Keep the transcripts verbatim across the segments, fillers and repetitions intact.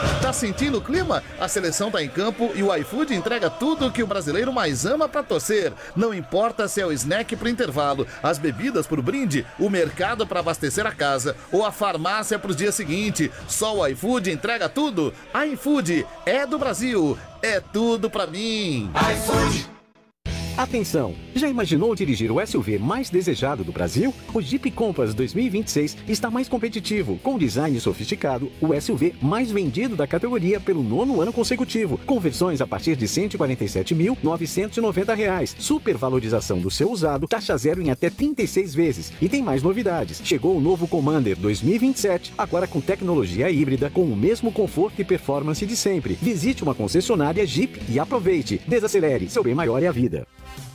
Tá sentindo o clima? A seleção tá em campo e o iFood entrega tudo que o brasileiro mais ama pra torcer. Não importa se é o snack pro intervalo, as bebidas pro brinde, o mercado pra abastecer a casa ou a farmácia pros dias seguintes. Só o iFood entrega tudo. iFood é do Brasil. É tudo pra mim. iFood. Atenção! Já imaginou dirigir o S U V mais desejado do Brasil? O Jeep Compass dois mil e vinte e seis está mais competitivo, com design sofisticado, o S U V mais vendido da categoria pelo nono ano consecutivo, com versões a partir de cento e quarenta e sete mil novecentos e noventa reais, supervalorização do seu usado, taxa zero em até trinta e seis vezes. E tem mais novidades. Chegou o novo Commander dois mil e vinte e sete, agora com tecnologia híbrida, com o mesmo conforto e performance de sempre. Visite uma concessionária Jeep e aproveite. Desacelere, seu bem maior é a vida.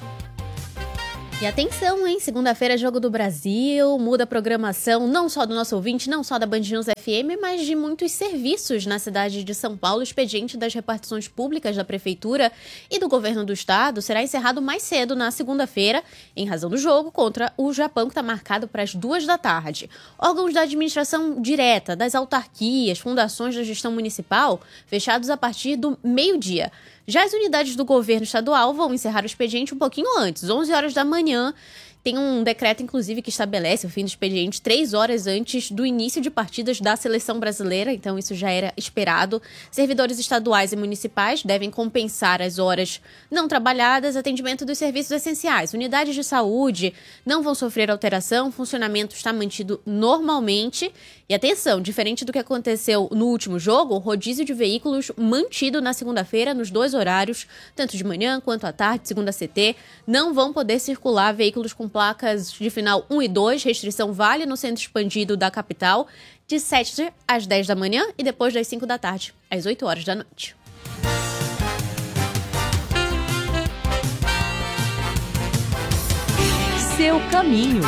E atenção, hein? Segunda-feira é Jogo do Brasil, muda a programação não só do nosso ouvinte, não só da Band News F M, mas de muitos serviços na cidade de São Paulo. O expediente das repartições públicas da Prefeitura e do Governo do Estado será encerrado mais cedo na segunda-feira, em razão do jogo contra o Japão, que está marcado para as duas da tarde. Órgãos da administração direta, das autarquias, fundações da gestão municipal, fechados a partir do meio-dia. Já as unidades do governo estadual vão encerrar o expediente um pouquinho antes, onze horas da manhã. Tem um decreto, inclusive, que estabelece o fim do expediente três horas antes do início de partidas da seleção brasileira, então isso já era esperado. Servidores estaduais e municipais devem compensar as horas não trabalhadas, atendimento dos serviços essenciais. Unidades de saúde não vão sofrer alteração, o funcionamento está mantido normalmente. E atenção, diferente do que aconteceu no último jogo, o rodízio de veículos mantido na segunda-feira nos dois horários, tanto de manhã quanto à tarde, segunda C T, não vão poder circular veículos com placas de final um e dois, restrição vale no centro expandido da capital, de sete às dez da manhã e depois das cinco da tarde, às oito horas da noite. Seu caminho.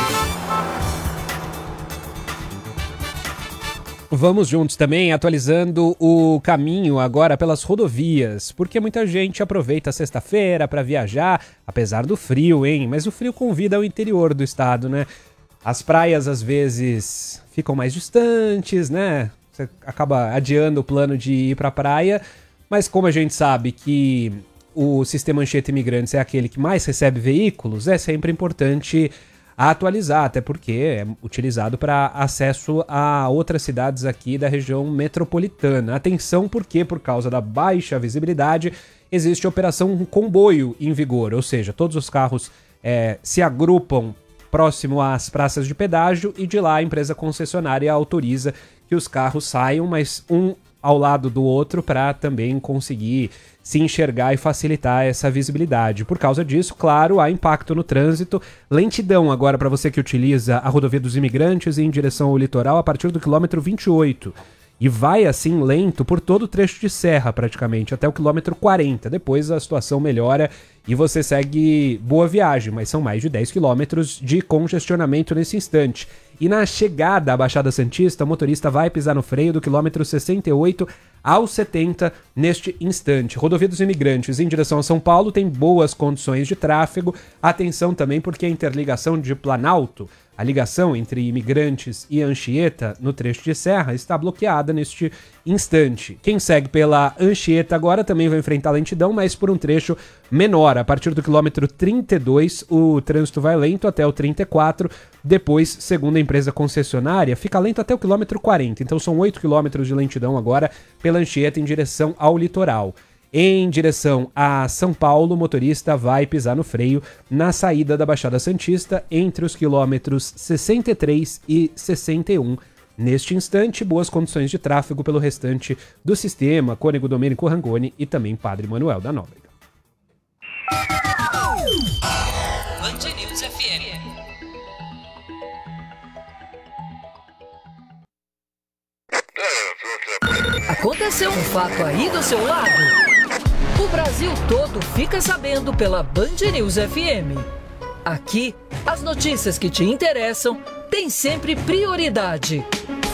Vamos juntos também, atualizando o caminho agora pelas rodovias, porque muita gente aproveita a sexta-feira para viajar, apesar do frio, hein? Mas o frio convida ao interior do estado, né? As praias, às vezes, ficam mais distantes, né? Você acaba adiando o plano de ir para a praia, mas como a gente sabe que o sistema Anchieta Imigrantes é aquele que mais recebe veículos, é sempre importante a atualizar, até porque é utilizado para acesso a outras cidades aqui da região metropolitana. Atenção, porque por causa da baixa visibilidade existe a operação comboio em vigor, ou seja, todos os carros é, se agrupam próximo às praças de pedágio e de lá a empresa concessionária autoriza que os carros saiam, mas um ao lado do outro para também conseguir se enxergar e facilitar essa visibilidade. Por causa disso, claro, há impacto no trânsito. Lentidão agora para você que utiliza a rodovia dos Imigrantes em direção ao litoral a partir do quilômetro vinte e oito. E vai assim lento por todo o trecho de serra praticamente, até o quilômetro quarenta. Depois a situação melhora e você segue boa viagem, mas são mais de dez quilômetros de congestionamento nesse instante. E na chegada à Baixada Santista, o motorista vai pisar no freio do quilômetro sessenta e oito ao setenta neste instante. Rodovia dos Imigrantes em direção a São Paulo tem boas condições de tráfego. Atenção também porque a interligação de Planalto, a ligação entre Imigrantes e Anchieta no trecho de serra, está bloqueada neste instante. Quem segue pela Anchieta agora também vai enfrentar lentidão, mas por um trecho menor. A partir do quilômetro trinta e dois, o trânsito vai lento até o trinta e quatro. Depois, segundo a empresa concessionária, fica lento até o quilômetro quarenta. Então são oito quilômetros de lentidão agora pela Anchieta em direção ao litoral. Em direção a São Paulo, o motorista vai pisar no freio na saída da Baixada Santista entre os quilômetros sessenta e três e sessenta e um. Neste instante, boas condições de tráfego pelo restante do sistema, Cônego Domênico Rangoni e também Padre Manuel da Nóbrega. Band News F M. Aconteceu um fato aí do seu lado? O Brasil todo fica sabendo pela Band News F M. Aqui, as notícias que te interessam têm sempre prioridade.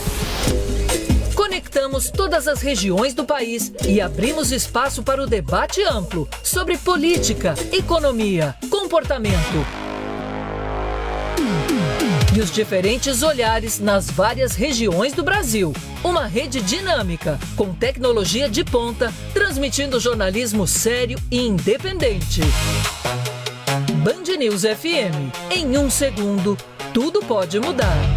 Conectamos todas as regiões do país e abrimos espaço para o debate amplo sobre política, economia, comportamento. e os diferentes olhares nas várias regiões do Brasil. Uma rede dinâmica, com tecnologia de ponta, transmitindo jornalismo sério e independente. Band News F M. Em um segundo, tudo pode mudar.